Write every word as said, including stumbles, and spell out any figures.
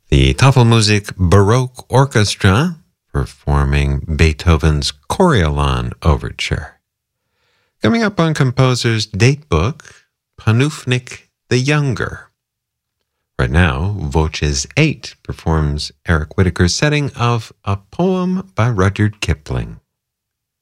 The Tafelmusik Baroque Orchestra performing Beethoven's Coriolan Overture. Coming up on Composer's Datebook, Panufnik the Younger. Right now, Voces eight performs Eric Whitacre's setting of A Poem by Rudyard Kipling.